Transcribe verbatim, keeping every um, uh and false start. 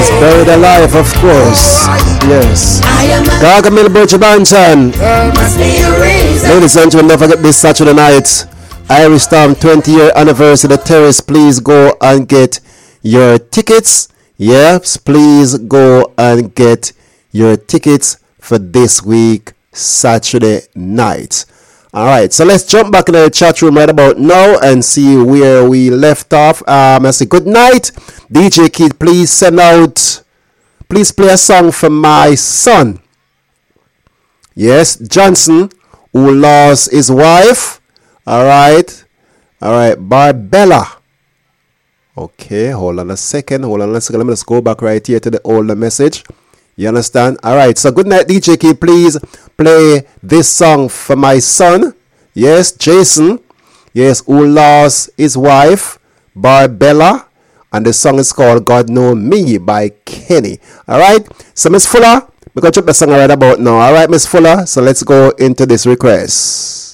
Buried alive, of course. Yes. Gargamel Butcher Banton. Ladies and gentlemen, don't forget this Saturday night, Irish Storm twenty year anniversary, the Terrace. Please go and get your tickets. Yes, please go and get your tickets for this week, Saturday night. All right, so let's jump back in the chat room right about now and see where we left off. Um, I say good night, D J Kid. Please send out, please play a song for my son. Yes, Johnson, who lost his wife. All right, all right, Barbella. Okay, hold on a second. Hold on a second. Let me just go back right here to the older message. You understand? All right. So good night, D J K. Please play this song for my son. Yes, Jason. Yes, who lost his wife, Barbella. And the song is called God Know Me by Kenny. All right. So Miss Fuller, we're going to drop the song right about now. All right, Miss Fuller. So let's go into this request.